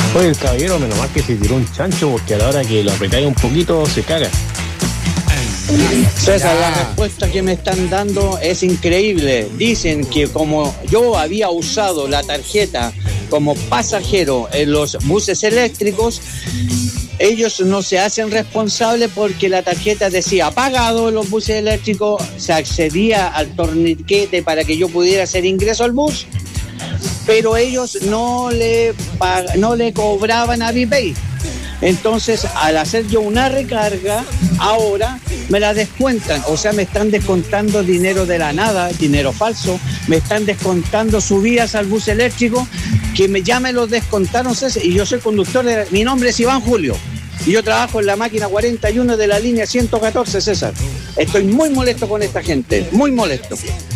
Oye, el caballero, menos mal que se tiró un chancho porque a la hora que lo apretáis un poquito se caga. César, la respuesta que me están dando es increíble. Dicen que como yo había usado la tarjeta como pasajero en los buses eléctricos, ellos no se hacen responsables porque la tarjeta decía apagado en los buses eléctricos, se accedía al torniquete para que yo pudiera hacer ingreso al bus, pero ellos no le cobraban a VPay. Entonces, al hacer yo una recarga, ahora me la descuentan. O sea, me están descontando dinero de la nada, dinero falso. Me están descontando subidas al bus eléctrico, que ya me lo descontaron, César. Y yo soy conductor, mi nombre es Iván Julio. Y yo trabajo en la máquina 41 de la línea 114, César. Estoy muy molesto con esta gente, muy molesto.